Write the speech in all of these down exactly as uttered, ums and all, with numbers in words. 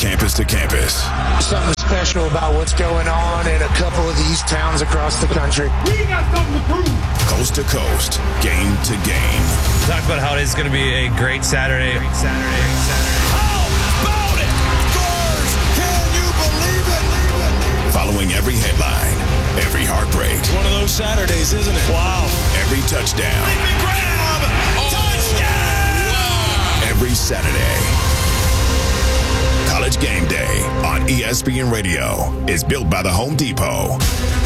campus to campus. Something special about what's going on in a couple of these towns across the country. We got something to prove. Coast to coast, game to game. Talk about how it is going to be a great Saturday. Great Saturday. Great Saturday. How about it? Scores! Can you believe it? Following every headline, every heartbreak. One of those Saturdays, isn't it? Wow. Every touchdown. Grab! Oh. Touchdown! Wow. Every Saturday. College Game Day on E S P N Radio is built by the Home Depot.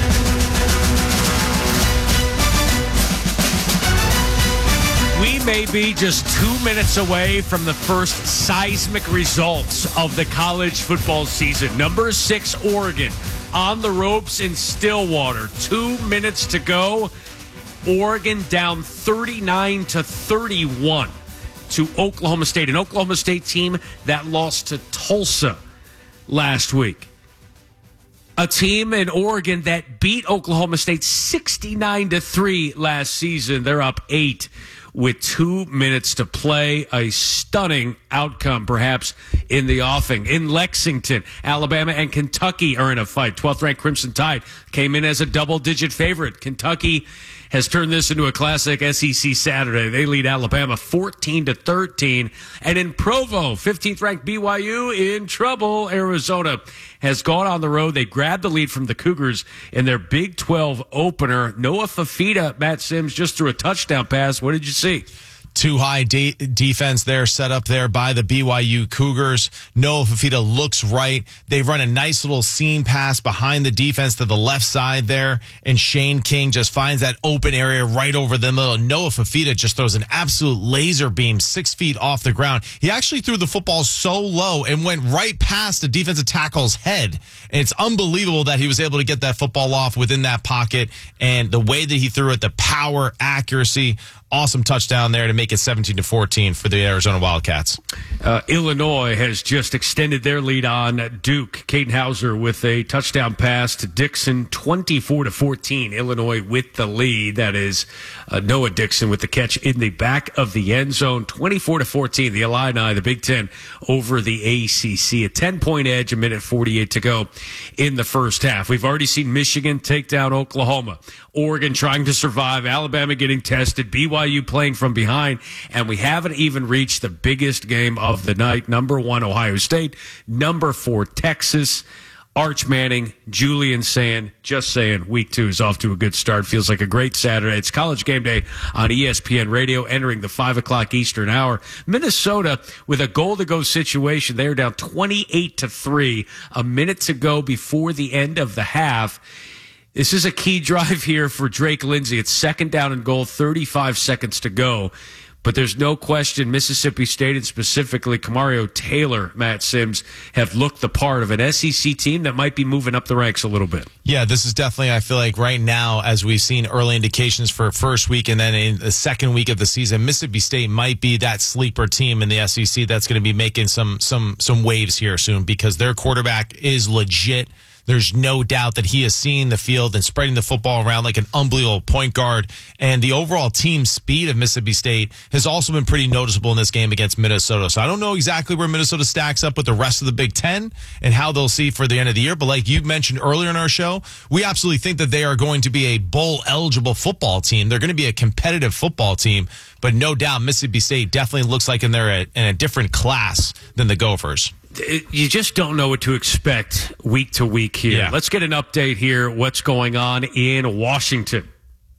We may be just two minutes away from the first seismic results of the college football season. Number six, Oregon, on the ropes in Stillwater. Two minutes to go. Oregon down thirty-nine to thirty-one to Oklahoma State, an Oklahoma State team that lost to Tulsa last week. A team in Oregon that beat Oklahoma State sixty-nine to three last season. They're up eight with two minutes to play. A stunning outcome, perhaps, in the offing. In Lexington, Alabama and Kentucky are in a fight. twelfth-ranked Crimson Tide came in as a double-digit favorite. Kentucky has turned this into a classic S E C Saturday. They lead Alabama fourteen to thirteen. And in Provo, fifteenth-ranked B Y U in trouble. Arizona has gone on the road. They grabbed the lead from the Cougars in their Big twelve opener. Noah Fafita, Matt Sims, just threw a touchdown pass. What did you see? Too high de- defense there, set up there by the B Y U Cougars. Noah Fafita looks right. They run a nice little seam pass behind the defense to the left side there, and Shane King just finds that open area right over the middle. Noah Fafita just throws an absolute laser beam six feet off the ground. He actually threw the football so low and went right past the defensive tackle's head. And it's unbelievable that he was able to get that football off within that pocket, and the way that he threw it, the power, accuracy. Awesome touchdown there to make it seventeen to fourteen for the Arizona Wildcats. Uh, Illinois has just extended their lead on Duke. Caden Hauser with a touchdown pass to Dixon, twenty-four to fourteen. Illinois with the lead. That is uh, Noah Dixon with the catch in the back of the end zone, twenty-four to fourteen. The Illini, the Big Ten, over the A C C. A ten-point edge, a minute forty-eight to go in the first half. We've already seen Michigan take down Oklahoma. Oregon trying to survive. Alabama getting tested. B Y U playing from behind. And we haven't even reached the biggest game of the night. Number one, Ohio State. Number four, Texas. Arch Manning, Julian saying, just saying, week two is off to a good start. Feels like a great Saturday. It's College Game Day on E S P N Radio, entering the five o'clock Eastern hour. Minnesota with a goal-to-go situation. They are down twenty-eight to three. A minute to go before the end of the half. This is a key drive here for Drake Lindsay. It's second down and goal, thirty-five seconds to go. But there's no question Mississippi State and specifically Kamario Taylor, Matt Sims, have looked the part of an S E C team that might be moving up the ranks a little bit. Yeah, this is definitely, I feel like right now, as we've seen early indications for first week and then in the second week of the season, Mississippi State might be that sleeper team in the S E C that's going to be making some some some waves here soon because their quarterback is legit. There's no doubt that he is seeing the field and spreading the football around like an unbelievable point guard. And the overall team speed of Mississippi State has also been pretty noticeable in this game against Minnesota. So I don't know exactly where Minnesota stacks up with the rest of the Big Ten and how they'll see for the end of the year. But like you mentioned earlier in our show, we absolutely think that they are going to be a bowl-eligible football team. They're going to be a competitive football team. But no doubt Mississippi State definitely looks like in they're in a different class than the Gophers. You just don't know what to expect week to week here. Yeah. Let's get an update here. What's going on in Washington?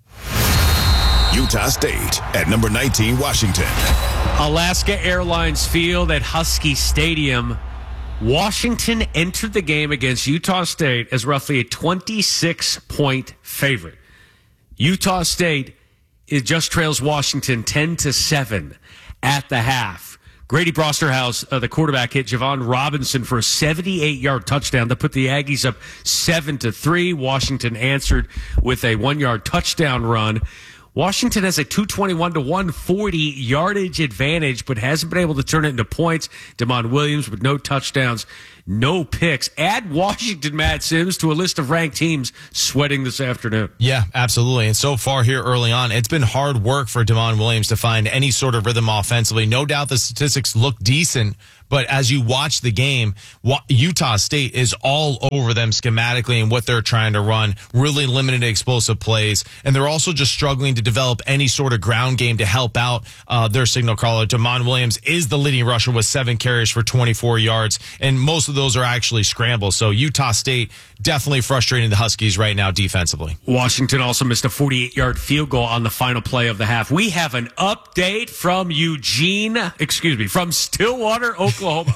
Utah State at number nineteen, Washington. Alaska Airlines Field at Husky Stadium. Washington entered the game against Utah State as roughly a twenty-six point favorite. Utah State it just trails Washington ten to seven at the half. Grady Brosterhouse, uh, the quarterback, hit Javon Robinson for a seventy-eight yard touchdown that put the Aggies up seven to three. Washington answered with a one yard touchdown run. Washington has a two twenty-one to one forty yardage advantage, but hasn't been able to turn it into points. Damon Williams with no touchdowns, no picks. Add Washington, Matt Sims, to a list of ranked teams sweating this afternoon. Yeah, absolutely. And so far here early on, it's been hard work for Damon Williams to find any sort of rhythm offensively. No doubt the statistics look decent, But as you watch the game, Utah State is all over them schematically and what they're trying to run, really limited explosive plays. And they're also just struggling to develop any sort of ground game to help out uh, their signal caller. Damon Williams is the leading rusher with seven carries for twenty-four yards, and most of those are actually scrambles. So Utah State definitely frustrating the Huskies right now defensively. Washington also missed a forty-eight-yard field goal on the final play of the half. We have an update from Eugene, excuse me, from Stillwater, Oklahoma.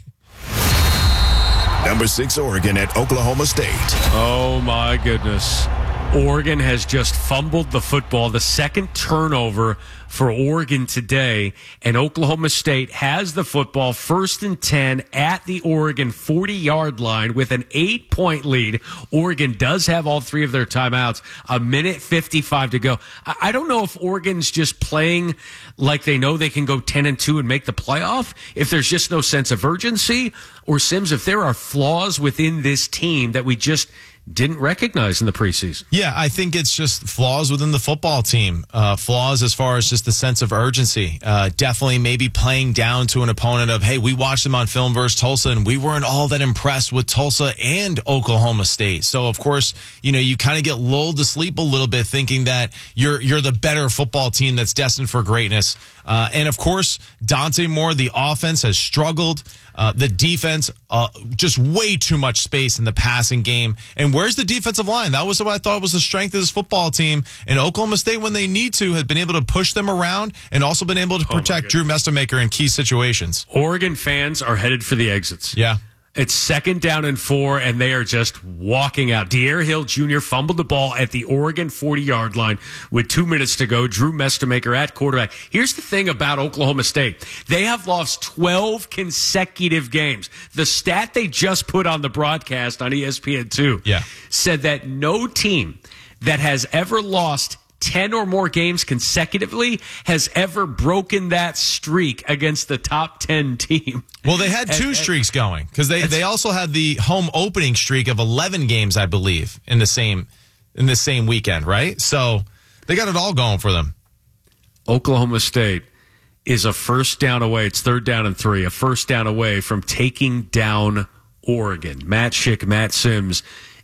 Number six, Oregon at Oklahoma State. Oh, my goodness. Oregon has just fumbled the football, the second turnover for Oregon today, and Oklahoma State has the football first and ten at the Oregon forty-yard line with an eight-point lead. Oregon does have all three of their timeouts, a minute fifty-five to go. I don't know if Oregon's just playing like they know they can go ten and two and make the playoff, if there's just no sense of urgency, or Sims, if there are flaws within this team that we just didn't recognize in the preseason. Yeah, I think it's just flaws within the football team. Uh, flaws as far as just the sense of urgency. Uh, definitely maybe playing down to an opponent of, hey, we watched them on film versus Tulsa, and we weren't all that impressed with Tulsa and Oklahoma State. So, of course, you know, you kind of get lulled to sleep a little bit thinking that you're you're the better football team that's destined for greatness. Uh, and, of course, Dante Moore, the offense has struggled. Uh, the defense, uh, just way too much space in the passing game. And where's the defensive line? That was what I thought was the strength of this football team. And Oklahoma State, when they need to, has been able to push them around and also been able to protect oh Drew Mestemaker in key situations. Oregon fans are headed for the exits. Yeah. It's second down and four, and they are just walking out. De'Aaron Hill Junior fumbled the ball at the Oregon forty-yard line with two minutes to go. Drew Mestemaker at quarterback. Here's the thing about Oklahoma State. They have lost twelve consecutive games. The stat they just put on the broadcast on E S P N two yeah. said that no team that has ever lost ten or more games consecutively has ever broken that streak against the top ten team. Well, they had two and, streaks going because they, they also had the home opening streak of eleven games, I believe, in the same in the same weekend, right? So they got it all going for them. Oklahoma State is a first down away. It's third down and three, a first down away from taking down Oregon. Matt Schick, Matt Sims,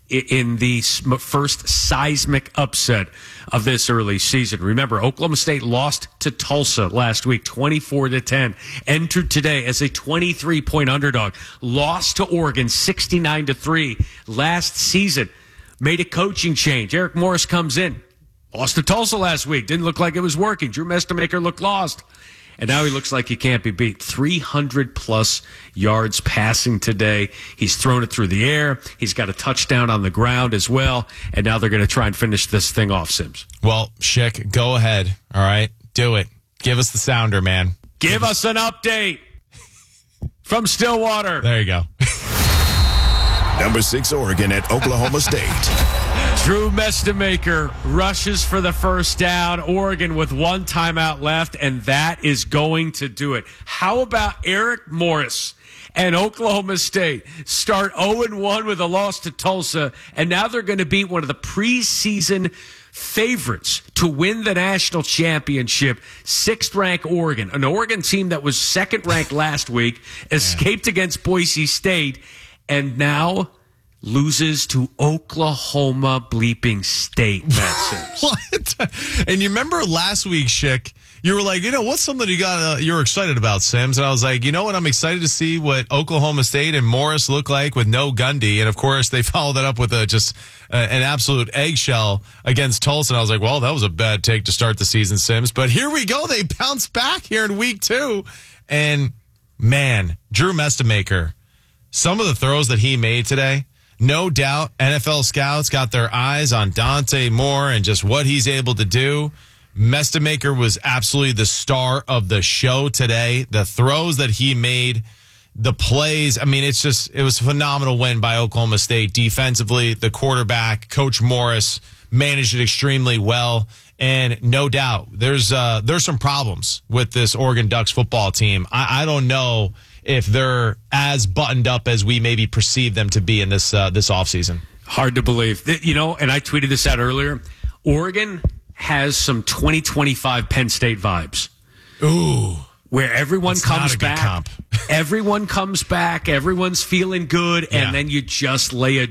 in the first seismic upset of this early season. Remember, Oklahoma State lost to Tulsa last week, twenty-four to ten. Entered today as a twenty-three point underdog. Lost to Oregon, sixty-nine to three last season. Made a coaching change. Eric Morris comes in. Lost to Tulsa last week. Didn't look like it was working. Drew Mestemaker looked lost. And now he looks like he can't be beat. three hundred plus yards passing today. He's thrown it through the air. He's got a touchdown on the ground as well. And now they're going to try and finish this thing off, Sims. Well, Schick, go ahead. All right. Do it. Give us the sounder, man. Give, Give us an update from Stillwater. There you go. Number six, Oregon at Oklahoma State. Drew Mestemaker rushes for the first down. Oregon with one timeout left, and that is going to do it. How about Eric Morris and Oklahoma State start oh and one with a loss to Tulsa, and now they're going to beat one of the preseason favorites to win the national championship, sixth-ranked Oregon, an Oregon team that was second-ranked last week, escaped against Boise State, and now loses to Oklahoma bleeping State, Matt Sims. What? And you remember last week, Schick, you were like, you know, what's something you got? Uh, you're excited about, Sims? And I was like, you know what? I'm excited to see what Oklahoma State and Morris look like with no Gundy. And of course, they followed that up with a just uh, an absolute eggshell against Tulsa. And I was like, well, that was a bad take to start the season, Sims. But here we go. They bounce back here in week two. And man, Drew Mestemaker, some of the throws that he made today. No doubt N F L scouts got their eyes on Dante Moore and just what he's able to do. Mestemaker was absolutely the star of the show today. The throws that he made, the plays, I mean, it's just, it was a phenomenal win by Oklahoma State defensively. The quarterback, Coach Morris, managed it extremely well. And no doubt, there's uh, there's some problems with this Oregon Ducks football team. I, I don't know if they're as buttoned up as we maybe perceive them to be in this uh, this offseason. Hard to believe. You know, and I tweeted this out earlier. Oregon has some twenty twenty-five Penn State vibes. Ooh. where everyone It's comes not a good back. comp. Everyone comes back. Everyone's feeling good, Yeah. and then you just lay a